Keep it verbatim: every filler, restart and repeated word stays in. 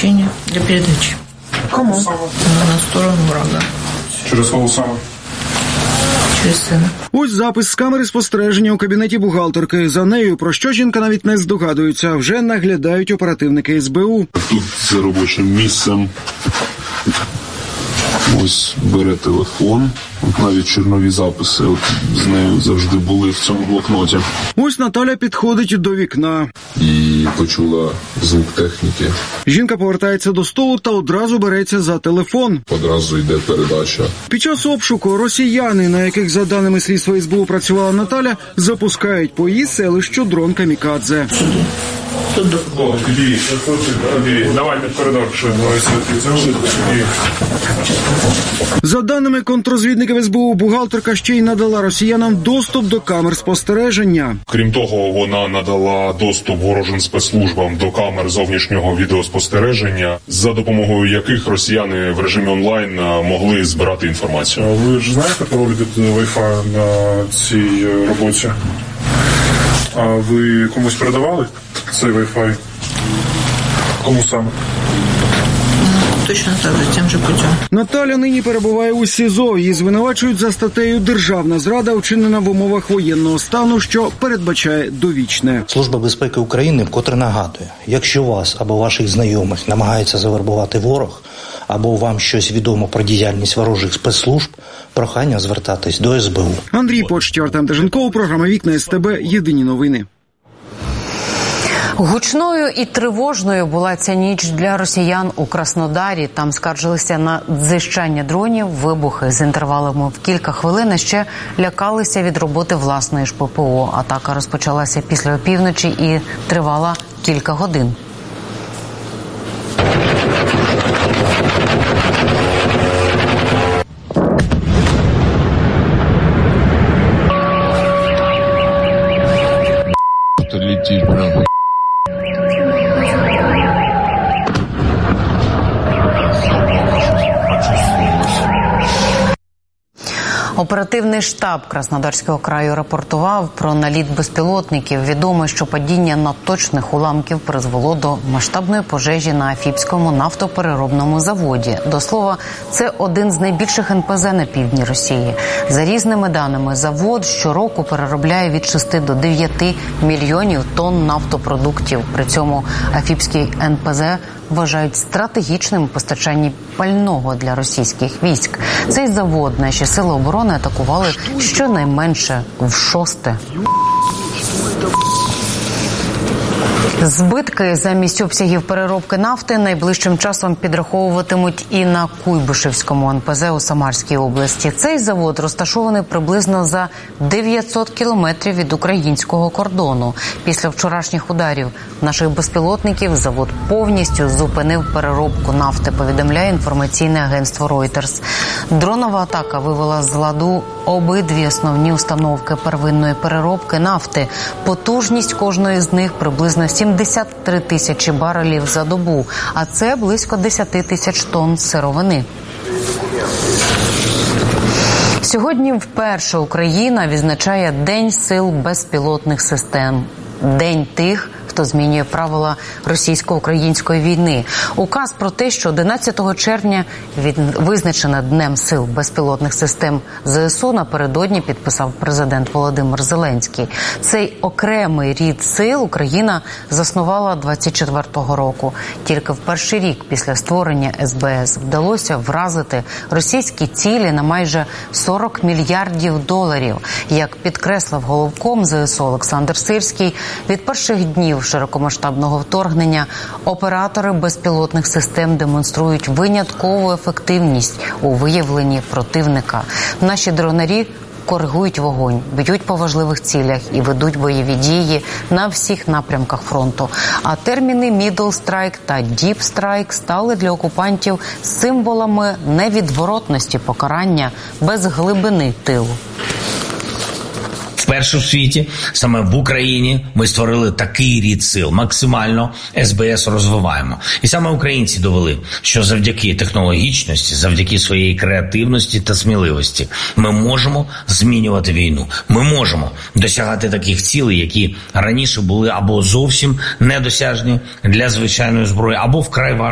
сообщение для передачи. Кому? На сторону врага. Через кого саме? Через сина. Ось запис з камери спостереження у кабінеті бухгалтерки. За нею, про що жінка навіть не здогадується, вже наглядають оперативники ес бе у. Тут за робочим місцем. Ось бере телефон. От навіть чорнові записи от з нею завжди були в цьому блокноті. Ось Наталя підходить до вікна. І почула звук техніки. Жінка повертається до столу та одразу береться за телефон. Одразу йде передача. Під час обшуку росіяни, на яких за даними слідства ес бе у працювала Наталя, запускають по її селищу дрон «Камікадзе». О, дивіться, давайте в коридор, що За даними контррозвідників ес бе у, бухгалтерка ще й надала росіянам доступ до камер спостереження. Крім того, вона надала доступ ворожим спецслужбам до камер зовнішнього відеоспостереження, за допомогою яких росіяни в режимі онлайн могли збирати інформацію. Ви ж знаєте пароль від Wi-Fi на цій роботі? А ви комусь передавали цей Wi-Fi? Кому саме? Точно так же, тем же путем. Наталя нині перебуває у СІЗО. Її звинувачують за статтею «Державна зрада, вчинена в умовах воєнного стану», що передбачає довічне. Служба безпеки України вкотре нагадує, якщо вас або ваших знайомих намагається завербувати ворог, або вам щось відомо про діяльність ворожих спецслужб, прохання звертатись до ес бе у. Андрій Почтів, Артем Деженков, програма «Вікна ес те бе», єдині новини. Гучною і тривожною була ця ніч для росіян у Краснодарі. Там скаржилися на дзищання дронів, вибухи з інтервалами в кілька хвилин, а ще лякалися від роботи власної ж пе пе о. Атака розпочалася після опівночі і тривала кілька годин. Летить прямо. Оперативний штаб Краснодарського краю рапортував про наліт безпілотників. Відомо, що падіння надточних уламків призвело до масштабної пожежі на Афіпському нафтопереробному заводі. До слова, це один з найбільших ен пезе на півдні Росії. За різними даними, завод щороку переробляє від шести до дев'яти мільйонів тонн нафтопродуктів. При цьому Афіпський ен пезе вважають стратегічним постачанні пального для російських військ. Цей завод наші сили оборони атакували щонайменше в шосте. Збитки замість обсягів переробки нафти найближчим часом підраховуватимуть і на Куйбишевському ен пе ze у Самарській області. Цей завод розташований приблизно за дев'ятсот кілометрів від українського кордону. Після вчорашніх ударів наших безпілотників завод повністю зупинив переробку нафти, повідомляє інформаційне агентство Reuters. Дронова атака вивела з ладу обидві основні установки первинної переробки нафти. Потужність кожної з них приблизно сімдесят три тисячі барелів за добу, а це близько десять тисяч тонн сировини. Сьогодні вперше Україна відзначає День сил безпілотних систем. День тих, хто змінює правила російсько-української війни. Указ про те, що одинадцятого червня визначено Днем сил безпілотних систем зе ес у, напередодні підписав президент Володимир Зеленський. Цей окремий рід сил Україна заснувала двадцять четвертого року. Тільки в перший рік після створення ес бе ес вдалося вразити російські цілі на майже сорок мільярдів доларів. Як підкреслив головком зе ес у Олександр Сирський, від перших днів широкомасштабного вторгнення оператори безпілотних систем демонструють виняткову ефективність у виявленні противника. Наші дронарі коригують вогонь, б'ють по важливих цілях і ведуть бойові дії на всіх напрямках фронту. А терміни «middle strike» та «deep strike» стали для окупантів символами невідворотності покарання без глибини тилу. Вперше в світі, саме в Україні, ми створили такий рід сил. Максимально ес бе ес розвиваємо. І саме українці довели, що завдяки технологічності, завдяки своїй креативності та сміливості ми можемо змінювати війну. Ми можемо досягати таких цілей, які раніше були або зовсім недосяжні для звичайної зброї, або вкрай важко